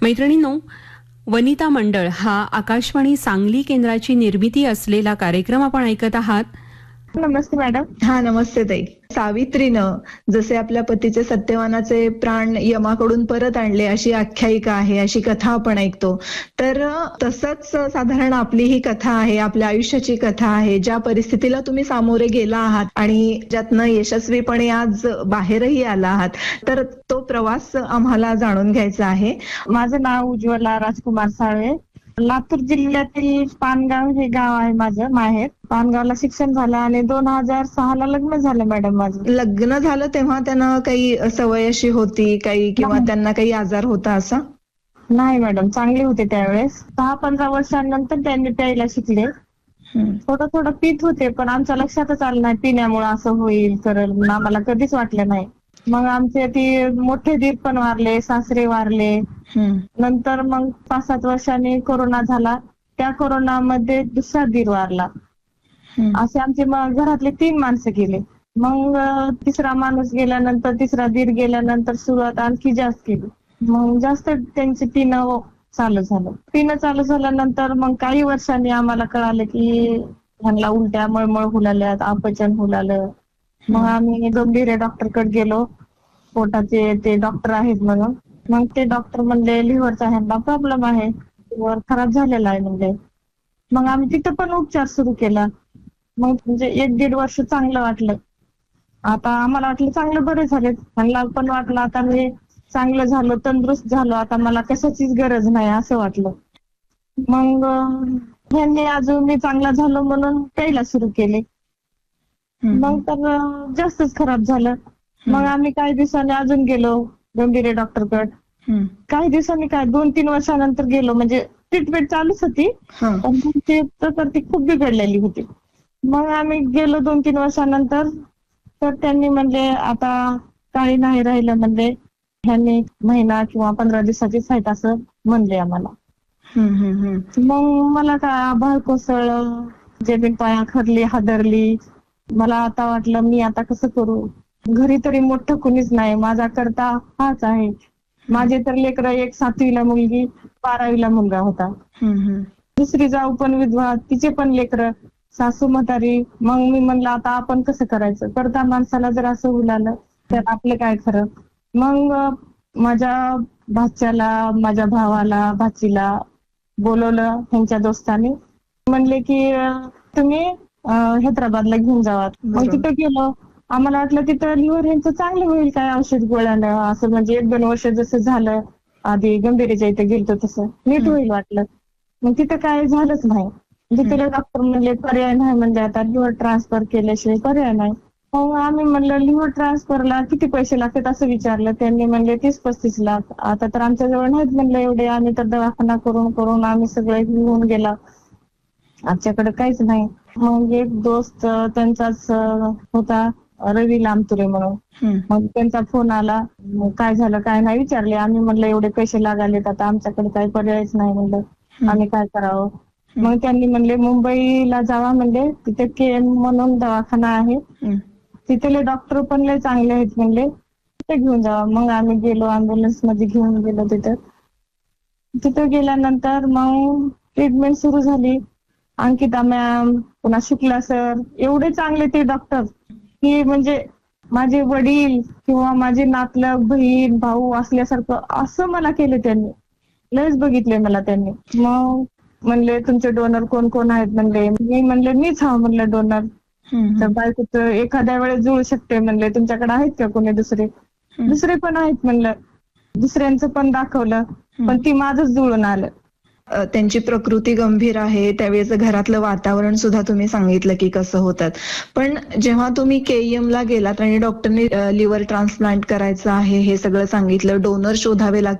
मैत्रिणींनो, वनिता मंडळ हा आकाशवाणी सांगली केंद्राची निर्मिती असलेला कार्यक्रम आपण ऐकत आहात. नमस्ते मॅडम. हा, नमस्ते ताई. सावित्रीनं जसे आपल्या पतीचे सत्यवानाचे प्राण यमाकडून परत आणले अशी आख्यायिका आहे, अशी कथा आपण ऐकतो. तर तसंच साधारण आपली ही कथा आहे, आपल्या आयुष्याची कथा आहे. ज्या परिस्थितीला तुम्ही सामोरे गेला आहात आणि ज्यातनं यशस्वीपणे आज बाहेरही आला आहात, तर तो प्रवास आम्हाला जाणून घ्यायचा आहे. माझं नाव उज्ज्वला राजकुमार साळवे. लातूर जिल्ह्यातील पानगाव हे गाव आहे माझं माहेर. पानगावला शिक्षण झालं आणि 2006 लग्न झालं मॅडम माझं. लग्न झालं तेव्हा त्यांना काही सवय अशी होती काही, किंवा त्यांना काही आजार होता असा? नाही मॅडम, चांगले होते त्यावेळेस. 10-15 वर्षांनंतर त्यांनी प्यायला शिकले. थोडं थोडं पित होते, पण आमच्या लक्षातच आलं नाही पिण्यामुळे असं होईल करेल म्हणून आम्हाला कधीच वाटलं नाही. मग आमचे ती मोठे दीर पण वारले, सासरे वारले. नंतर मग 5-7 वर्षांनी कोरोना झाला. त्या कोरोनामध्ये दुसरा दीर वारला. असे आमचे घरातले 3 माणसं गेले. मग तिसरा माणूस गेल्यानंतर, तिसरा दीर गेल्यानंतर सुरुवात आणखी जास्त केली. मग जास्त त्यांची पिणं चालू झालं. पिणं चालू झाल्यानंतर मग काही वर्षांनी आम्हाला कळालं की ह्यांना उलट्या, मळमळ होऊ लागल्यात, अपचन होऊ लागलं. मग आम्ही गंभीर डॉक्टरकडे गेलो. पोटाचे ते डॉक्टर आहेत म्हणून. मग ते डॉक्टर म्हणले लिव्हरचा ह्यांना प्रॉब्लेम आहे, लिव्हर खराब झालेला आहे म्हणले. मग आम्ही तिथं पण उपचार सुरू केला. मग म्हणजे 1-1.5 वर्ष चांगलं वाटलं. आता आम्हाला वाटलं चांगलं बरे झाले. ह्यांना पण वाटलं आता मी चांगलं झालो, तंदुरुस्त झालो, आता मला कशाचीच गरज नाही असं वाटलं. मग ह्यांनी अजून मी चांगला झालो म्हणून प्यायला सुरू केले. मग तर जास्तच खराब झालं. मग आम्ही काही दिवसांनी अजून गेलो गंभीर डॉक्टरकडे. काही दिवसांनी 2-3 वर्षानंतर गेलो. म्हणजे ट्रीटमेंट चालूच होती, पण ती खूप बिघडलेली होती. मग आम्ही गेलो 2-3 वर्षानंतर. तर त्यांनी म्हणले आता काही नाही राहिलं म्हणले, ह्यांनी महिना किंवा 15 दिवसाचीच आहेत असं म्हणले आम्हाला. मग मला काय आभाळ कोसळलं, जमीन पायाखाली हादरली. मला आता वाटलं मी आता कसं करू. घरी तरी मोठं कुणीच नाही, माझा करता हाच आहे. माझे तर लेकरं, एक 7वीला मुलगी, 12वीला मुलगा होता. दुसरी जाऊ पण विधवा, तिचे पण लेकरं, सासू म्हातारी. मग मी म्हणलं आता आपण कसं करायचं. करता माणसाला जर असं होऊ लागलं तर आपलं काय खरं. मग माझ्या भाच्याला, माझ्या भावाला, भाचीला बोलवलं ह्यांच्या दोस्तांनी. म्हणले की तुम्ही हैदराबादला घेऊन जावा. मग तिथं गेलो. आम्हाला वाटलं तिथं लिव्हर ह्यांचं चांगलं होईल काय औषध गोळ्यानं, असं म्हणजे 1-2 वर्ष जसं झालं आधी गंभीरच्या इथे गेलतो तसं नीट होईल वाटलं. मग तिथं काय झालंच नाही. तिथे डॉक्टर म्हणले पर्याय नाही म्हणले, आता लिव्हर ट्रान्सफर केल्याशिवाय पर्याय नाही. मग आम्ही म्हणलं लिव्हर ट्रान्सफरला किती पैसे लागतात असं विचारलं. त्यांनी म्हणले 30-35 लाख. आता तर आमच्या जवळ नाहीत म्हणलं एवढे. आम्ही तर दवाखाना करून करून आम्ही सगळे घेऊन गेला, आमच्याकडे काहीच नाही. मग एक दोस्त त्यांचाच होता, रवी लांबतुरे म्हणून. मग त्यांचा फोन आला. काय झालं काय नाही विचारले. आम्ही म्हणलं एवढे पैसे लागालेत, आता आमच्याकडे काही पर्यायच नाही म्हणलं, आम्ही काय करावं. मग त्यांनी म्हणले मुंबईला जावा म्हणले, तिथे KM म्हणून दवाखाना आहे, तिथले डॉक्टर पण लय चांगले आहेत म्हणले, तिथे घेऊन जावा. मग आम्ही गेलो, अँब्युलन्स मध्ये घेऊन गेलो. तिथं गेल्यानंतर मग ट्रीटमेंट सुरू झाली. अंकिता मॅम, पुन्हा शुक्ला सर, एवढे चांगले ते डॉक्टर की म्हणजे माझे वडील किंवा माझे नातलग, बहीण, भाऊ असल्यासारखं असं मला केलं त्यांनी. लयच बघितले मला त्यांनी. मग म्हणले तुमचे डोनर कोण कोण आहेत म्हणले. मी म्हणले मीच हा म्हणलं डोनर. तर बायकोच एखाद्या वेळेस जुळू शकते म्हणले, तुमच्याकडे आहेत का कोणी दुसरे पण आहेत म्हणलं. दुसऱ्यांचं पण दाखवलं, पण ती माझंच जुळून आलं. त्यांची प्रकृती गंभीर आहे, त्यावेळेचं घरातलं वातावरण सुद्धा तुम्ही सांगितलं की कसं होतात. पण जेव्हा तुम्ही KM ला गेलात आणि डॉक्टरने लिव्हर ट्रान्सप्लांट करायचं आहे हे सगळं सांगितलं, डोनर शोधावे लागतात,